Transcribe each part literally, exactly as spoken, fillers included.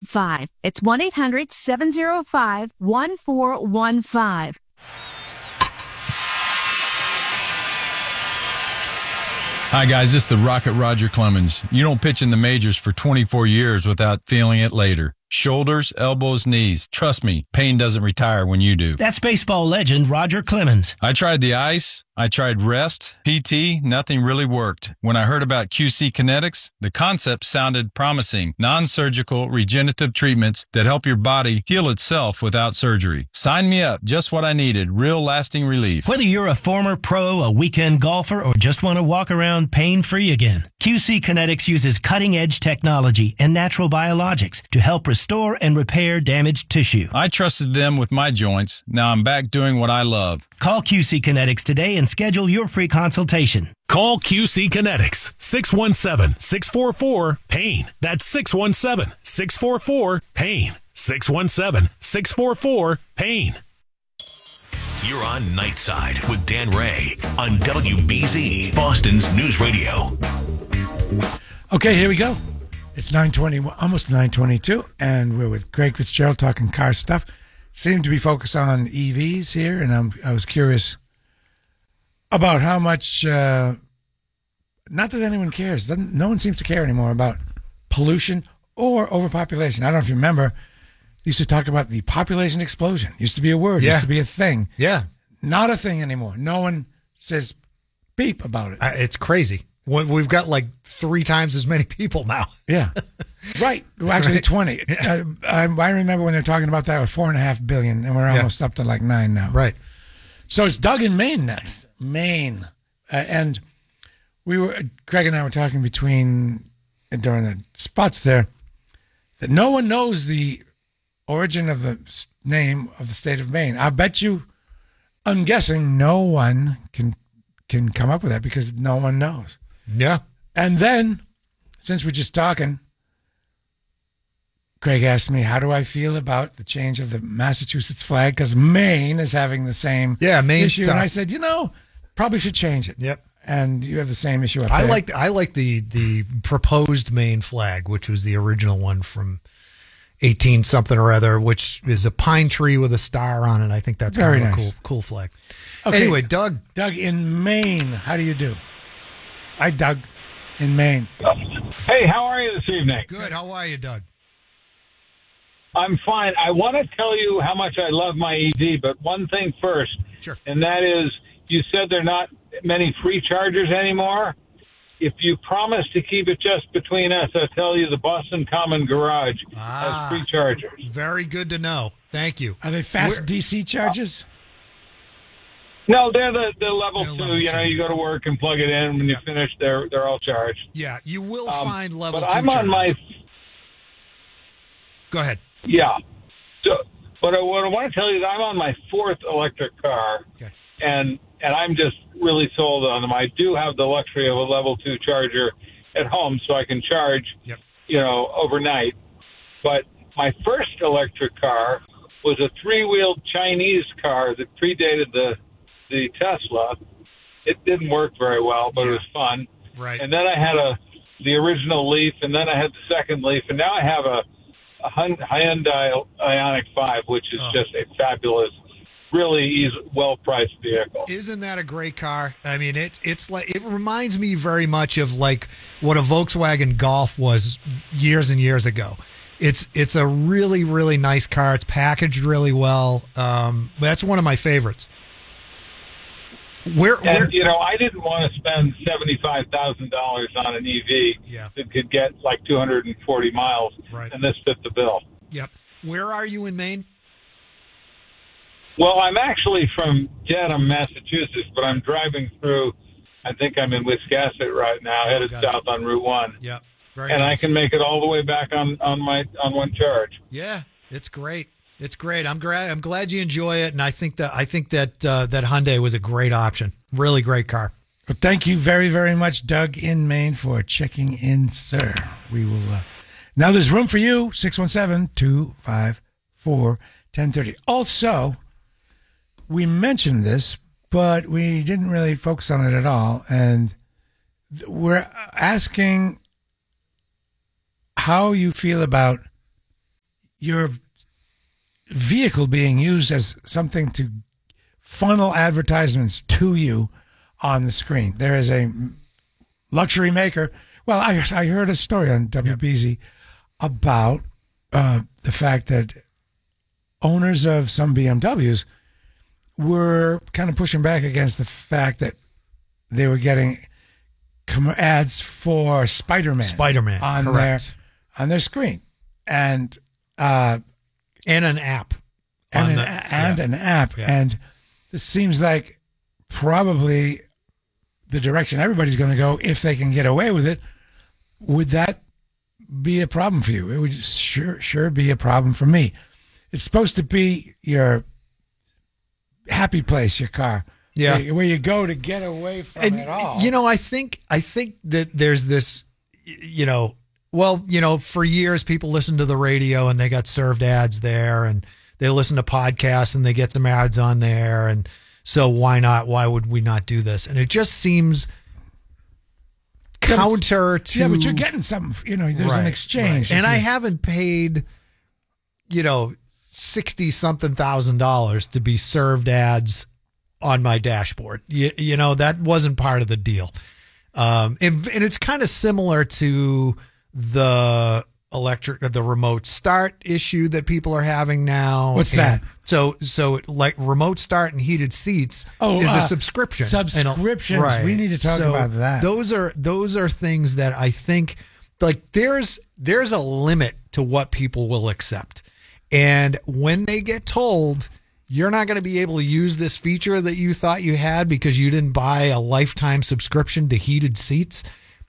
five. It's one eight hundred seven oh five one four one five. Hi, guys. This is the Rocket Roger Clemens. You don't pitch in the majors for twenty-four years without feeling it later. Shoulders, elbows, knees. Trust me, pain doesn't retire when you do. That's baseball legend Roger Clemens. I tried the ice. I tried rest, P T, nothing really worked. When I heard about Q C Kinetics, the concept sounded promising. Non-surgical regenerative treatments that help your body heal itself without surgery. Sign me up. Just what I needed. Real lasting relief. Whether you're a former pro, a weekend golfer, or just want to walk around pain-free again, Q C Kinetics uses cutting-edge technology and natural biologics to help restore and repair damaged tissue. I trusted them with my joints. Now I'm back doing what I love. Call Q C Kinetics today and schedule your free consultation. Call Q C Kinetics, six one seven, six four four, PAIN. That's six one seven, six four four, PAIN. six one seven, six four four, PAIN. You're on Nightside with Dan Ray on W B Z, Boston's News Radio. Okay, here we go. It's nine twenty, almost nine twenty-two, and we're with Greg Fitzgerald talking car stuff. Seem to be focused on E Vs here, and I'm, I was curious about how much, uh, not that anyone cares, doesn't, no one seems to care anymore about pollution or overpopulation. I don't know if you remember, they used to talk about the population explosion. Used to be a word, Yeah. used to be a thing. Yeah. Not a thing anymore. No one says beep about it. Uh, it's crazy. We- We've got like three times as many people now. Yeah. Right. Well, actually, Right. twenty. Uh, I, I remember when they were talking about that with four and a half billion, and we're Yeah. almost up to like nine now. Right. So it's Doug in Maine next. Maine. Uh, and we were, Greg and I were talking between, during the spots there, that no one knows the origin of the s- name of the state of Maine. I bet you, I'm guessing no one can can come up with that because no one knows. Yeah. And then, since we're just talking, Craig asked me, how do I feel about the change of the Massachusetts flag? Because Maine is having the same Yeah, Maine's issue. tough. And I said, you know, probably should change it. Yep. And you have the same issue up I there. like I like the the proposed Maine flag, which was the original one from eighteen something or other, which is a pine tree with a star on it. I think that's Very kind of nice. a cool cool flag. Okay. Anyway, Doug. Doug in Maine, how do you do? Hi, Doug in Maine. Hey, how are you this evening? Good. How are you, Doug? I'm fine. I want to tell you how much I love my E V, but one thing first, Sure. and that is you said there are not many free chargers anymore. If you promise to keep it just between us, I'll tell you the Boston Common Garage Ah. has free chargers. Very good to know. Thank you. Are they fast Where- D C charges? No, they're the, the level They're two. level you know, two, you yeah. go to work and plug it in. When Yeah. you finish, they're they're all charged. Yeah, you will Um, find level but two I'm on chargers. my Go ahead. yeah. So, but I, what I want to tell you is I'm on my fourth electric car, Okay. and and I'm just really sold on them. I do have the luxury of a level two charger at home, so I can charge, Yep. you know, overnight. But my first electric car was a three-wheeled Chinese car that predated the the Tesla. It didn't work very well, but Yeah. it was fun. Right. And then I had a the original Leaf, and then I had the second Leaf, and now I have a, a Hun- Hyundai Ioniq five, which is Oh. just a fabulous, really easy, well-priced vehicle. Isn't that a great car? I mean, it's it's like it reminds me very much of like what a Volkswagen Golf was years and years ago. It's it's a really really nice car. It's packaged really well. Um, that's one of my favorites. Where, where And, you know, I didn't want to spend seventy-five thousand dollars on an E V Yeah. that could get like two hundred forty miles, Right. and this fit the bill. Yep. Where are you in Maine? Well, I'm actually from Dedham, Massachusetts, but I'm driving through, I think I'm in Wiscasset right now, Oh, headed got it. south on Route one. Yep. Very And nice. I can make it all the way back on, on my on one charge. Yeah, it's great. It's great. I'm glad. I'm glad you enjoy it, and I think that I think that uh, that Hyundai was a great option. Really great car. Well, thank you very, very much, Doug in Maine, for checking in, sir. We will. Uh, now there's room for you, six one seven, two five four, one oh three oh. Also, we mentioned this, but we didn't really focus on it at all. And th- we're asking how you feel about your vehicle being used as something to funnel advertisements to you on the screen. There is a luxury maker. Well, I, I heard a story on W B Z about uh, the fact that owners of some B M Ws were kind of pushing back against the fact that they were getting com- ads for Spider-Man, Spider-Man on correct. their on their screen, and uh, and an app, and, on an, the, and yeah. an app, Yeah. and this seems like probably the direction everybody's going to go if they can get away with it. Would that be a problem for you? It would sure sure be a problem for me. It's supposed to be your happy place, your car. Yeah. Where, where you go to get away from And it all. you know, I think I think that there's this, you know, well, you know, for years people listen to the radio and they got served ads there, and they listen to podcasts and they get some ads on there, and so why not? Why would we not do this? And it just seems counter to yeah, but you're getting something. You know, there's an Right, exchange. right. And If I you- haven't paid, you know, sixty something thousand dollars to be served ads on my dashboard. You, you know, that wasn't part of the deal. Um, and, and it's kind of similar to the electric, the remote start issue that people are having now. What's And that? So, so like remote start and heated seats Oh, is uh, a subscription. subscriptions. And a- We need to talk So about that. Those are those are things that I think like there's there's a limit to what people will accept. And when they get told you're not going to be able to use this feature that you thought you had because you didn't buy a lifetime subscription to heated seats,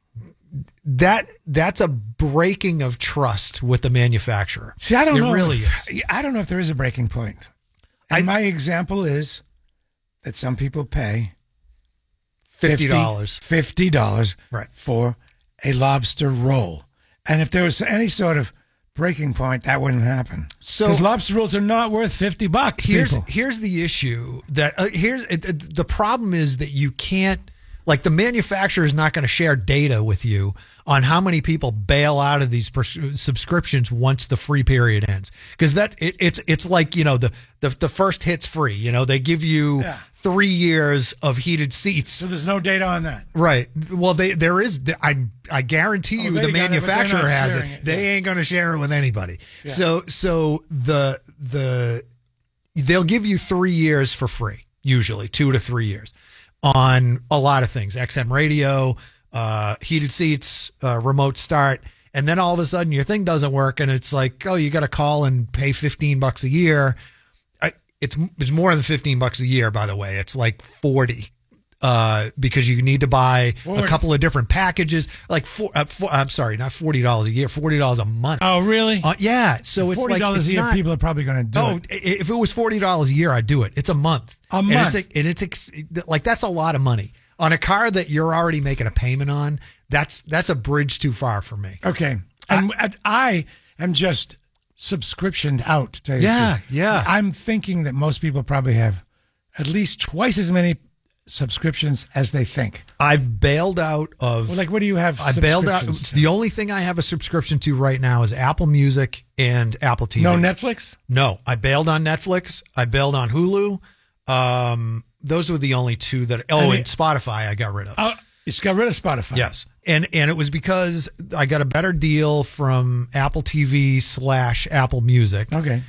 that that's a breaking of trust with the manufacturer. See, I don't it know. really if, is. I don't know if there is a breaking point. And my example is that some people pay fifty dollars fifty dollars Right. for a lobster roll. And if there was any sort of breaking point, that wouldn't happen. So- Because lobster rolls are not worth fifty bucks, here's people. here's the issue that uh, here's it, it- the problem is that you can't, like, the manufacturer is not going to share data with you on how many people bail out of these pers- subscriptions once the free period ends, because that it, it's it's like, you know, the, the the first hit's free. You know, they give you Yeah. three years of heated seats. So there's no data on that. Right. Well, they there is. I I guarantee you, Oh, they the got it, but they're manufacturer not has it. sharing it, They yeah. ain't going to share it with anybody. Yeah. So so the the they'll give you three years for free, usually two to three years, on a lot of things: X M radio, uh, heated seats, uh, remote start. And then all of a sudden your thing doesn't work, and it's like, oh, you got to call and pay fifteen bucks a year. I, it's it's more than fifteen bucks a year, by the way. It's like forty. Uh, because you need to buy forty. a couple of different packages, like four, uh, four, I'm sorry, not forty dollars a year, forty dollars a month. Oh, really? Uh, yeah. So it's forty like, dollars it's a year, not, people are probably going to do oh, it. i- if it was forty dollars a year, I'd do it. It's a month. A And month. it's, and it's ex- like, that's a lot of money on a car that you're already making a payment on. That's, that's a bridge too far for me. Okay. And I, I am just subscriptioned out. To tell you the Yeah, truth. yeah. I'm thinking that most people probably have at least twice as many subscriptions as they think. I've bailed out of, Well, like, what do you have? I bailed out. subscriptions to? The only thing I have a subscription to right now is Apple Music and Apple T V. No Netflix? No, I bailed on Netflix. I bailed on Hulu. Um, those were the only two that. Oh, And and it- Spotify I got rid of. Oh, you just got rid of Spotify. Yes, and and it was because I got a better deal from Apple T V slash Apple Music. Okay.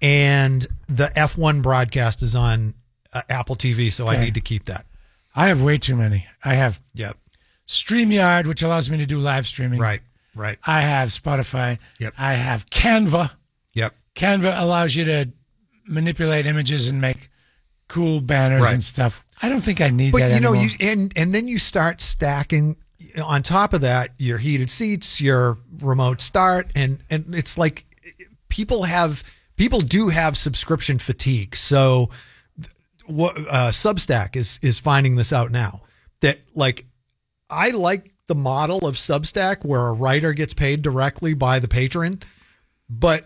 And the F one broadcast is on uh, Apple T V, so I Okay. need to keep that. I have way too many. I have Yep. StreamYard, which allows me to do live streaming. Right. Right. I have Spotify. Yep. I have Canva. Yep. Canva allows you to manipulate images and make cool banners Right. and stuff. I don't think I need But that you know, anymore. you and and then you start stacking on top of that your heated seats, your remote start, and and it's like people have people do have subscription fatigue. So what uh, Substack is is finding this out now, that like I like the model of Substack where a writer gets paid directly by the patron, but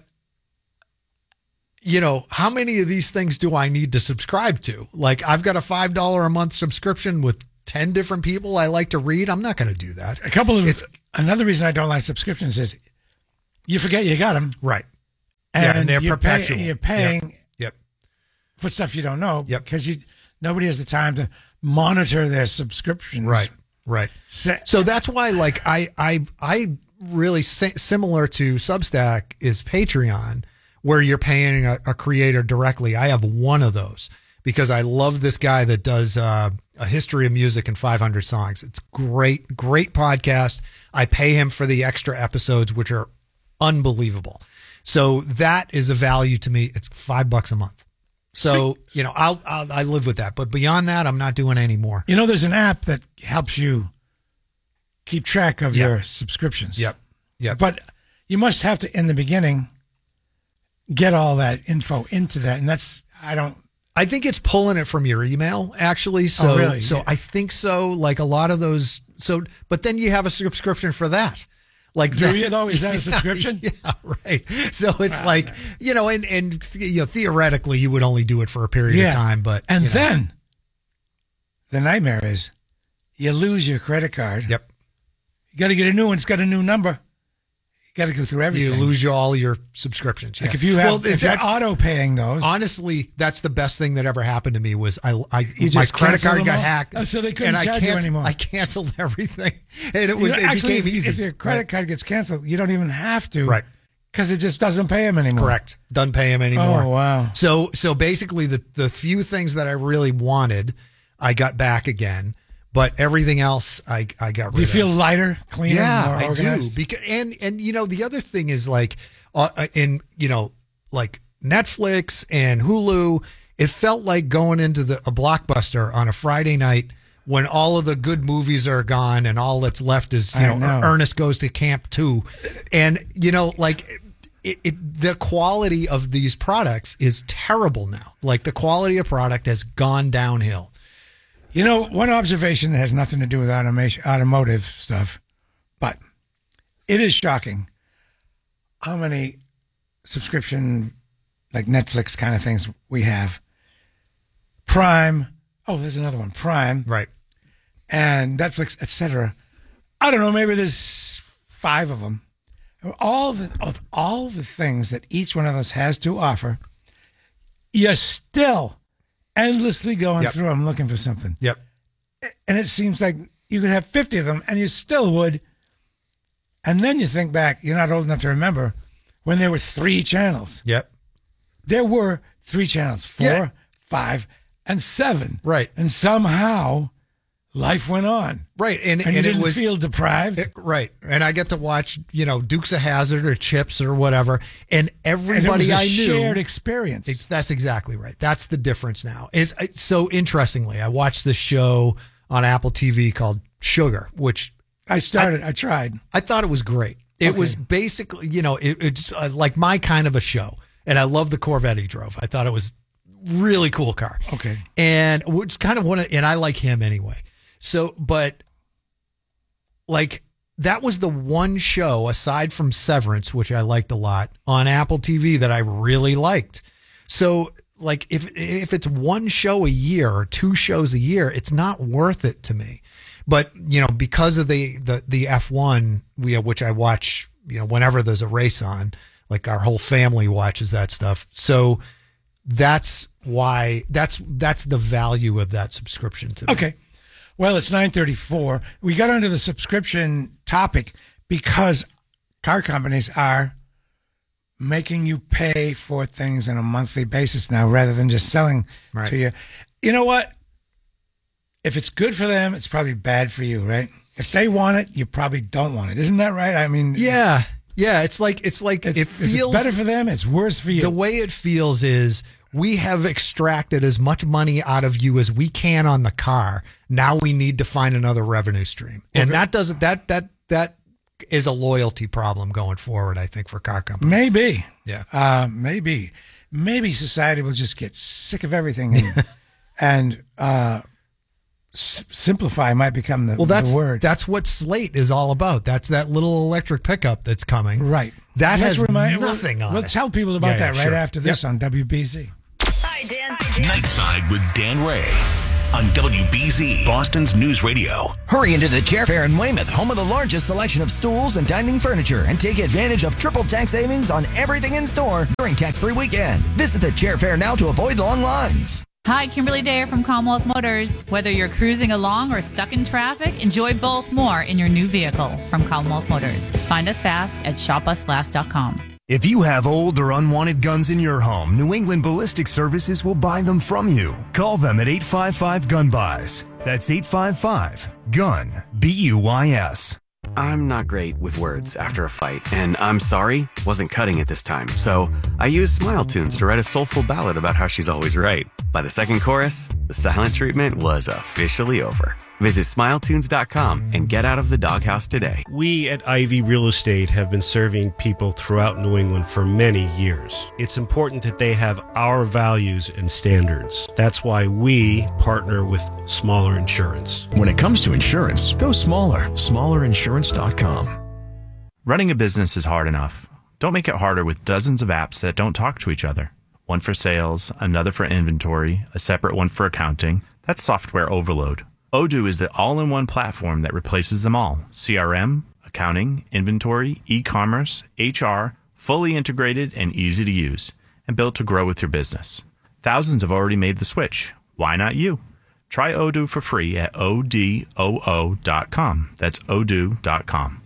you know, how many of these things do I need to subscribe to? Like, I've got a five dollars a month subscription with ten different people I like to read. I'm not going to do that. a couple of It's another reason I don't like subscriptions is you forget you got them. right. And, yeah, and they're you're perpetual. Pay, you're paying Yep. yep. for stuff you don't know Yep. because you nobody has the time to monitor their subscriptions. Right. Right. So, So that's why, like, I, I, I really si- similar to Substack is Patreon, where you're paying a, a creator directly. I have one of those because I love this guy that does uh, a history of music in five hundred songs. It's great, great podcast. I pay him for the extra episodes, which are unbelievable. So that is a value to me. It's five bucks a month. So, you know, I'll, I'll I live with that. But beyond that, I'm not doing any more. you know, there's an app that helps you keep track of Yep. your subscriptions. Yep. Yep. But you must have to, in the beginning, get all that info into that. And that's, I don't, I think it's pulling it from your email, actually. So, Oh, really? so Yeah. I think so. Like a lot of those. So, but then you have a subscription for that. Like, do that, you though? Is that a Yeah, subscription? Yeah, right. So it's like, you know, and, and, you know, theoretically you would only do it for a period Yeah. of time, but. And you know. then the nightmare is you lose your credit card. Yep. You got to get a new one. It's got a new number. You got to go through everything. You lose your, all your subscriptions. Like yeah. if you have, Well, if you're that's- auto paying those, honestly, that's the best thing that ever happened to me was I, I You my just credit canceled card them got all? hacked. Oh, so they couldn't and I charge you canceled- anymore. I canceled everything. And it You was, know, it actually, became if, easy. if your credit Right. card gets canceled, you don't even have to. Right. Because it just doesn't pay them anymore. Correct. Doesn't pay him anymore. Oh, wow. So so basically the the few things that I really wanted, I got back again, but everything else I I got rid Do you of. feel lighter, cleaner, yeah, more I organized? do. Because and and you know the other thing is like uh, in you know like Netflix and Hulu, it felt like going into the a Blockbuster on a Friday night when all of the good movies are gone and all that's left is you I know, know. Ernest Goes to Camp two, and you know like. It, it, the quality of these products is terrible now. Like the quality of product has gone downhill. You know, one observation that has nothing to do with automation, automotive stuff, but it is shocking how many subscription, like Netflix kind of things we have. Prime. Oh, there's another one. Prime. Right. And Netflix, et cetera. I don't know. Maybe there's five of them. All the of all the things that each one of us has to offer, you're still endlessly going Yep. through them looking for something. Yep. And it seems like you could have fifty of them and you still would. And then you think back, you're not old enough to remember when there were three channels. Yep. There were three channels, four, Yeah. five, and seven. Right. And somehow life went on. Right. And, And, and you it didn't was feel deprived. It- right. And I get to watch, you know, Dukes of Hazzard or Chips or whatever. And and it everybody was a I knew. shared experience. It's, that's exactly right. That's the difference now. Is so interestingly, I watched this show on Apple T V called Sugar, which I started, I, tried. I thought it was great. It Okay. was basically, you know, it, it's uh, like my kind of a show. And I love the Corvette he drove. I thought it was really cool car. Okay. And which kind of one of, and I like him anyway. So, but like that was the one show aside from Severance, which I liked a lot on Apple T V that I really liked. So like if, if it's one show a year or two shows a year, it's not worth it to me. But, you know, because of the, the, the F one, we, which I watch, you know, whenever there's a race on, like our whole family watches that stuff. So that's why that's, that's the value of that subscription to me. Okay. Well, it's nine thirty-four. We got onto the subscription topic because car companies are making you pay for things on a monthly basis now rather than just selling Right. to you. You know what? If it's good for them, it's probably bad for you, right? If they want it, you probably don't want it. Isn't that right? I mean, Yeah. Yeah. It's like, it's like, it's, it if feels it's better for them, it's worse for you. the way it feels is we have extracted as much money out of you as we can on the car. Now we need to find another revenue stream. And that doesn't, that, that, that is a loyalty problem going forward, I think, for car companies. Maybe. Yeah. Uh, maybe. Maybe society will just get sick of everything and, and uh, s- simplify might become the, Well, that's, the word. that's what Slate is all about. That's that little electric pickup that's coming. Right. That Let's has remind- nothing we'll, on we'll it. tell people about Yeah, yeah, that right sure. after this Yep. on W B Z. Nightside with Dan Ray on W B Z, Boston's News Radio. Hurry into the Chair Fair in Weymouth, home of the largest selection of stools and dining furniture, and take advantage of triple tax savings on everything in store during tax-free weekend. Visit the Chair Fair now to avoid long lines. Hi, Kimberly Dare from Commonwealth Motors. Whether you're cruising along or stuck in traffic, enjoy both more in your new vehicle from Commonwealth Motors. Find us fast at shop us last dot com. If you have old or unwanted guns in your home, New England Ballistic Services will buy them from you. Call them at eight five five, gun buys. That's eight five five, gun, B U I S. I'm not great with words after a fight, and I'm sorry wasn't cutting it this time. So I used Smile Tunes to write a soulful ballad about how she's always right. By the second chorus, the silent treatment was officially over. Visit smile tunes dot com and get out of the doghouse today. We at Ivy Real Estate have been serving people throughout New England for many years. It's important that they have our values and standards. That's why we partner with Smaller Insurance. When it comes to insurance, go smaller. smaller insurance dot com. Running a business is hard enough. Don't make it harder with dozens of apps that don't talk to each other. One for sales, another for inventory, a separate one for accounting. That's software overload. Odoo is the all-in-one platform that replaces them all. C R M, accounting, inventory, e-commerce, H R, fully integrated and easy to use, and built to grow with your business. Thousands have already made the switch. Why not you? Try Odoo for free at O D O O dot com. That's odoo dot com.